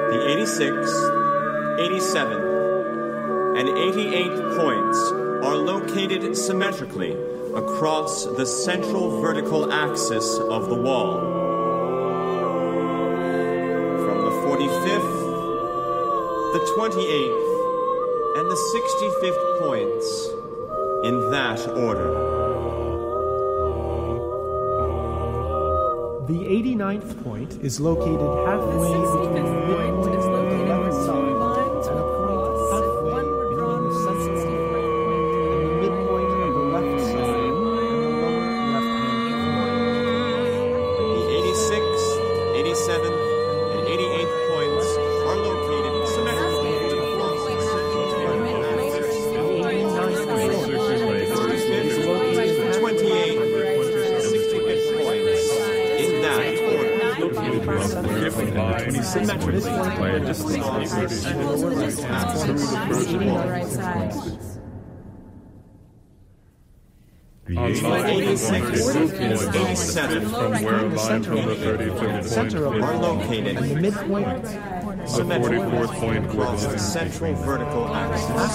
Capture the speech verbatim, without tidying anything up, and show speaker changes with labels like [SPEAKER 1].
[SPEAKER 1] The eighty-sixth, eighty-seventh, and eighty-eighth points are located symmetrically across the central vertical axis of the wall. From the forty-fifth, the twenty-eighth, and the sixty-fifth points in that order.
[SPEAKER 2] The eighty-ninth point is located halfway between the midpoint and the left side, and a point halfway between the sixty-fifth point and the midpoint of the left side and the lower left-hand corner.
[SPEAKER 1] The eighty-sixth, eighty-seventh, and eighty-eighth points are located symmetrically across the central vertical axis. The eighty-ninth point is located twenty-eighth and sixty-fifth points in that order. Symmetrically by a distance of
[SPEAKER 3] The eighty-sixth,
[SPEAKER 1] eighty-seventh,
[SPEAKER 3] from where a line from the thirty-fifth point
[SPEAKER 1] are located
[SPEAKER 2] And the midpoint
[SPEAKER 3] the forty-fourth point
[SPEAKER 1] across the
[SPEAKER 3] was
[SPEAKER 1] central vertical axis.